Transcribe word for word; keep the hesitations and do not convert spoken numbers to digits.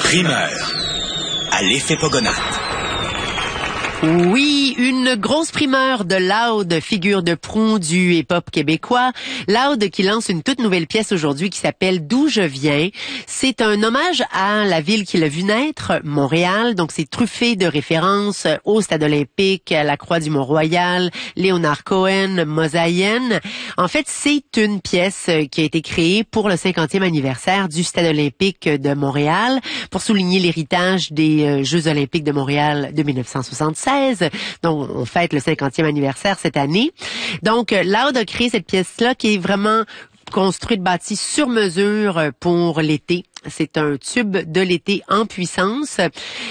Primeur à l'effet Pogonat. Oui, une grosse primeur de Loud, figure de proue du hip-hop québécois. Loud qui lance une toute nouvelle pièce aujourd'hui qui s'appelle D'où je viens. C'est un hommage à la ville qui l'a vu naître, Montréal. Donc c'est truffé de références au Stade olympique, à la Croix du Mont-Royal, Léonard Cohen, Mosaïenne. En fait, c'est une pièce qui a été créée pour le cinquantième anniversaire du Stade olympique de Montréal, pour souligner l'héritage des Jeux olympiques de Montréal de dix-neuf cent soixante-seize. Donc, on fête le cinquantième anniversaire cette année. Donc, Loud a créé cette pièce-là qui est vraiment construite, bâtie sur mesure pour l'été. C'est un tube de l'été en puissance.